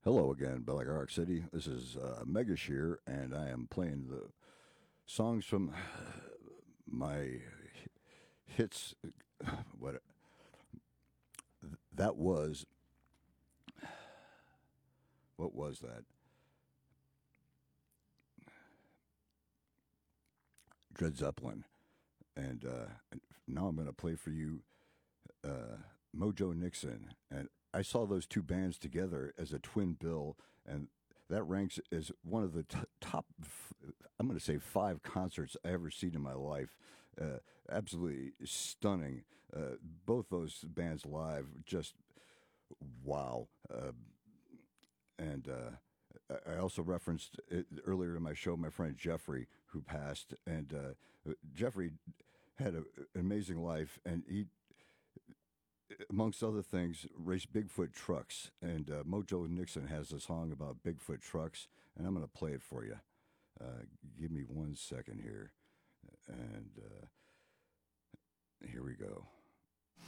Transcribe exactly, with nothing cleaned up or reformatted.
Hello again, Belligark City. This is uh, Mega Shear, and I am playing the songs from my hits. What that was? What was that? Dred Zeppelin. And uh, now I'm going to play for you uh, Mojo Nixon. And I saw those two bands together as a twin bill, and that ranks as one of the t- top, I'm going to say, five concerts I ever seen in my life. Uh, absolutely stunning. Uh, both those bands live, just wow. Uh, and uh, I also referenced it earlier in my show my friend Jeffrey, who passed. And uh, Jeffrey had a, an amazing life, and he, amongst other things, raced Bigfoot trucks. And uh, Mojo Nixon has a song about Bigfoot trucks, and I'm going to play it for you. Uh, give me one second here, and uh, here we go.